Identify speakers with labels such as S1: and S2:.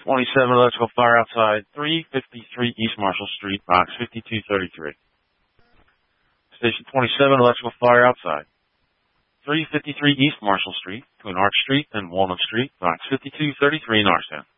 S1: 27 electrical fire outside 353 East Marshall Street, box 5233. Station 27 electrical fire outside 353 East Marshall Street, between Arch Street and Walnut Street, box 5233 in Norristown.